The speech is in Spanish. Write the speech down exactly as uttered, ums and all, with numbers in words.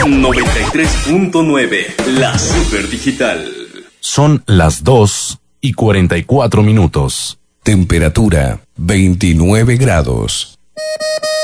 noventa y tres punto nueve, la Super Digital. Son las dos y cuarenta y cuatro minutos. Temperatura veintinueve grados.